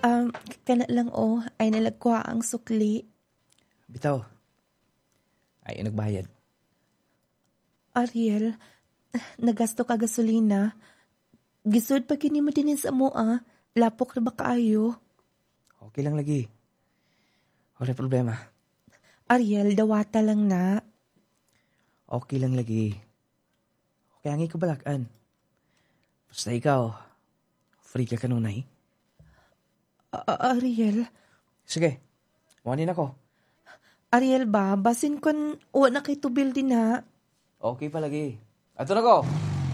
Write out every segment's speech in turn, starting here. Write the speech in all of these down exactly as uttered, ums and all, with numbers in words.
Um, kana lang oh, ay nalagwa ang sukli. Bitaw. Ay, nagbayad. Ariel, nagasto ka gasolina. Gisod pa kini mo din sa mo ah. Lapok na ba kaayo? Okay lang lagi. Wala problema. Ariel, dawata lang na. Okay lang lagi. Okay, ang ikabalakan. Basta ikaw, free ka kanunay. A- Ariel, Sige, wanin ako. Ariel ba, basin kon uwa na kay tubil din ha. Okay pa lagi. Ato na ko.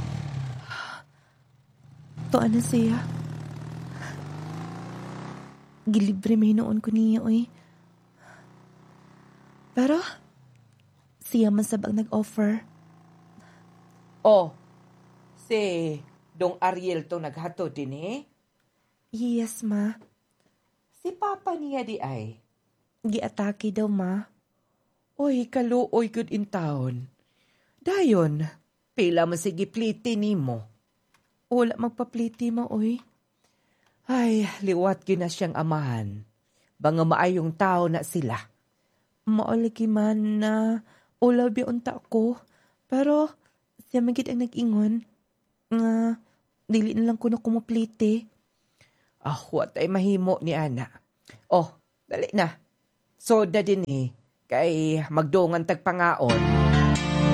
To ano siya? Gilibre may noon ko niya oy. Pero, siya man sabag nag-offer. Oh, si Dong Ariel to naghato din eh. Yes, ma. Si Papa niya di ay. Giatake daw, ma. Oy, kaluoy good in town. Dayon, pila mo sige pliti ni mo. Wala magpapliti mo, oy. Ay, liwat gina siyang amahan. Banga maayong tao na sila. Maulagi man na ulaw bi unta ko. Pero, siya magit ang nag-ingon. Nga, dili na lang ko na kumupliti. Ah, what ay mahimo ni Ana. Oh, dali na. Soda din eh. Kay magdungan tagpangaon.